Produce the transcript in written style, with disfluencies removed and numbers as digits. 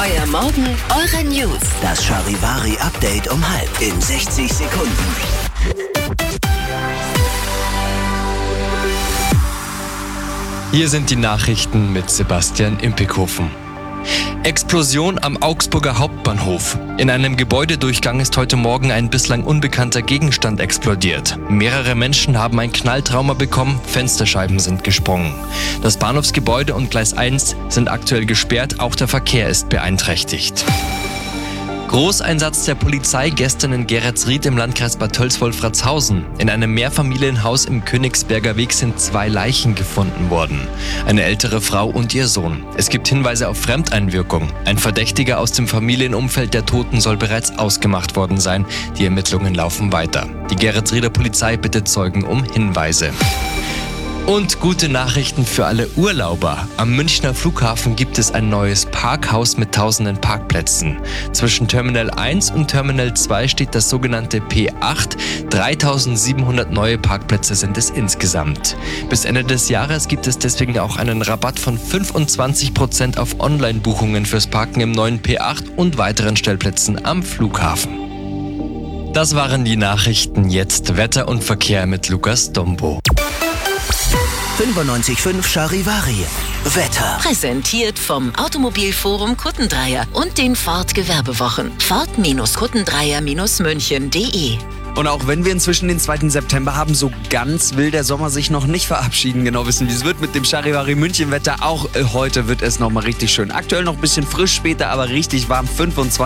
Euer Morgen, eure News. Das Charivari-Update um 6:30 in 60 Sekunden. Hier sind die Nachrichten mit Sebastian Impekhofen. Explosion am Augsburger Hauptbahnhof. In einem Gebäudedurchgang ist heute Morgen ein bislang unbekannter Gegenstand explodiert. Mehrere Menschen haben ein Knalltrauma bekommen, Fensterscheiben sind gesprungen. Das Bahnhofsgebäude und Gleis 1 sind aktuell gesperrt, auch der Verkehr ist beeinträchtigt. Großeinsatz der Polizei gestern in Geretsried im Landkreis Bad Tölzvoll-Fratzhausen. In einem Mehrfamilienhaus im Königsberger Weg sind 2 Leichen gefunden worden. Eine ältere Frau und ihr Sohn. Es gibt Hinweise auf Fremdeinwirkung. Ein Verdächtiger aus dem Familienumfeld der Toten soll bereits ausgemacht worden sein. Die Ermittlungen laufen weiter. Die Geretsrieder Polizei bittet Zeugen um Hinweise. Und gute Nachrichten für alle Urlauber. Am Münchner Flughafen gibt es ein neues Parkhaus mit tausenden Parkplätzen. Zwischen Terminal 1 und Terminal 2 steht das sogenannte P8. 3700 neue Parkplätze sind es insgesamt. Bis Ende des Jahres gibt es deswegen auch einen Rabatt von 25% auf Online-Buchungen fürs Parken im neuen P8 und weiteren Stellplätzen am Flughafen. Das waren die Nachrichten. Jetzt Wetter und Verkehr mit Lukas Dombo. 95.5 Charivari. Wetter. Präsentiert vom Automobilforum Kuttendreier und den Ford Gewerbewochen. Ford-Kuttendreier-München.de. Und auch wenn wir inzwischen den 2. September haben, so ganz will der Sommer sich noch nicht verabschieden. Genau wissen, wie es wird mit dem Charivari München Wetter. Auch heute wird es nochmal richtig schön. Aktuell noch ein bisschen frisch, später aber richtig warm, 25